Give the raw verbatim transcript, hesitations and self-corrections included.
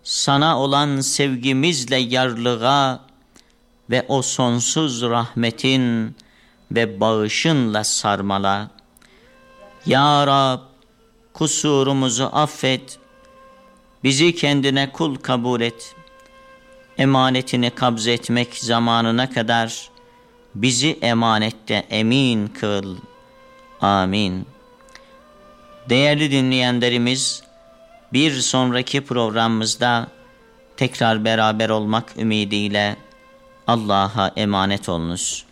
sana olan sevgimizle yarlığa ve o sonsuz rahmetin ve bağışınla sarmala. Ya Rab, kusurumuzu affet, bizi kendine kul kabul et. Emanetini kabz etmek zamanına kadar bizi emanette emin kıl. Amin. Değerli dinleyenlerimiz, bir sonraki programımızda tekrar beraber olmak ümidiyle Allah'a emanet olunuz.